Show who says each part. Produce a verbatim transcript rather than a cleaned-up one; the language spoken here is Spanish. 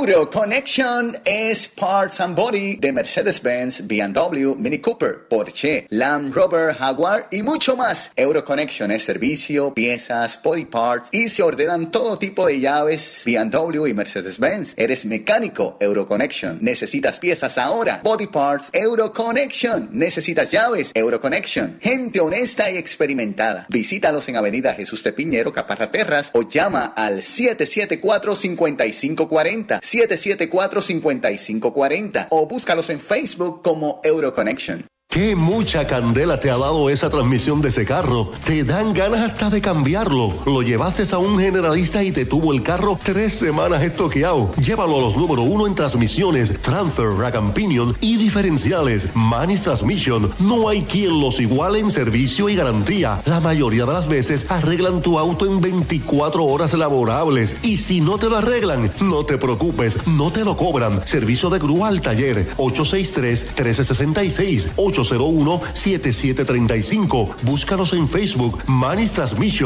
Speaker 1: Euroconnection es Parts and Body de Mercedes-Benz, B M W, Mini Cooper, Porsche, Land Rover, Jaguar y mucho más. Euroconnection es servicio, piezas, body parts y se ordenan todo tipo de llaves B M W y Mercedes-Benz. Eres mecánico, Euroconnection. Necesitas piezas ahora, body parts, Euroconnection. Necesitas llaves, Euroconnection. Gente honesta y experimentada. Visítalos en Avenida Jesús de Piñero, Caparra Terras, o llama al siete siete cuatro, cinco cinco cuatro cero, siete siete cuatro, cinco cinco cuatro cero o búscalos en Facebook como Euroconnection.
Speaker 2: ¡Qué mucha candela te ha dado esa transmisión de ese carro! Te dan ganas hasta de cambiarlo. Lo llevaste a un generalista y te tuvo el carro tres semanas estoqueado. Llévalo a los número uno en transmisiones, transfer, rack and pinion y diferenciales. Manis Transmission. No hay quien los iguale en servicio y garantía. La mayoría de las veces arreglan tu auto en veinticuatro horas laborables. Y si no te lo arreglan, no te preocupes, no te lo cobran. Servicio de grúa al taller ocho seis tres, uno tres seis seis, ocho cero uno, siete siete tres cinco. Búscanos en Facebook, Manis Transmission.